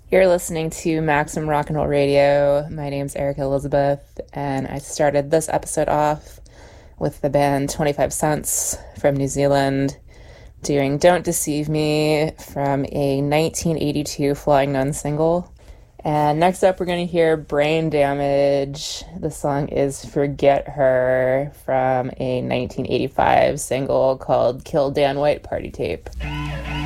You're listening to Maxim Rock and Roll Radio. My name's Erica Elizabeth, and I started this episode off with the band 25 Cents from New Zealand doing Don't Deceive Me from a 1982 Flying Nun single. And next up, we're going to hear Brain Damage. The song is Forget Her from a 1985 single called Kill Dan White Party Tape.